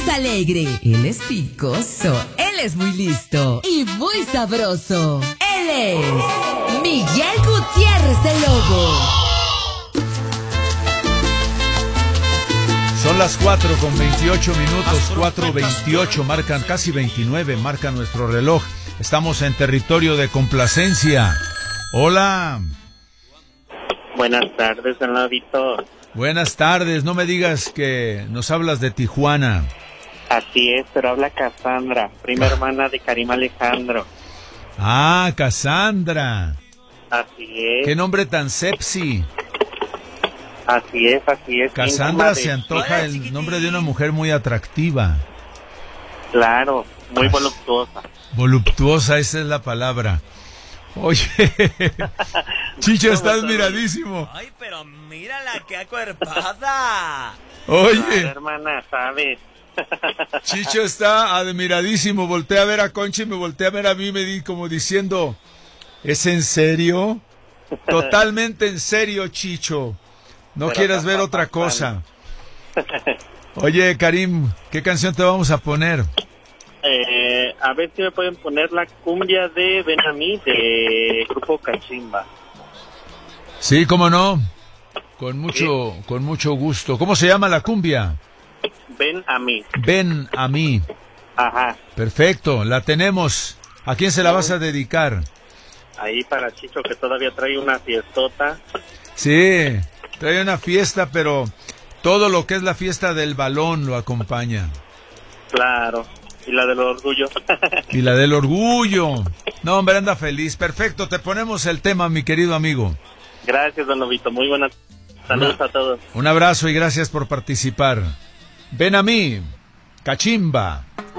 es alegre, él es picoso, él es muy listo y muy sabroso. Él es Miguel Gutiérrez el Lobo. Son las 4:28 minutos, 4:28, marcan casi 29, marca nuestro reloj. Estamos en territorio de complacencia. Hola. Buenas tardes, don Lobito. Buenas tardes, no me digas que nos hablas de Tijuana. Así es, pero habla Cassandra, prima hermana de Karim Alejandro. Ah, Cassandra. Así es. Qué nombre tan sepsi. Así es. Cassandra se antoja el nombre de una mujer muy atractiva. Claro, muy voluptuosa. Voluptuosa, esa es la palabra. Oye, Chicho, está admiradísimo. Ay, pero mírala, qué acuerpada. Oye, Claro, hermana, ¿sabes? Chicho está admiradísimo. Voltea a ver a Conchi, me voltea a ver a mí, me di como diciendo, ¿es en serio? Totalmente en serio, Chicho. No Pero quieras ver otra cosa. Oye, Karim, ¿qué canción te vamos a poner? A ver si me pueden poner la cumbia de Ven a mí de Grupo Cachimba. Sí, cómo no. Con mucho gusto. ¿Cómo se llama la cumbia? Ven a mí. Ven a mí. Ajá. Perfecto, la tenemos. ¿A quién se la vas a dedicar? Ahí para Chicho, que todavía trae una fiestota. Sí, trae una fiesta, pero todo lo que es la fiesta del balón lo acompaña. Claro. Y la del orgullo. Y la del orgullo. No, hombre, anda feliz. Perfecto, te ponemos el tema, mi querido amigo. Gracias, don Lobito. Muy buenas. Saludos a todos. Un abrazo y gracias por participar. Ven a mí, Cachimba.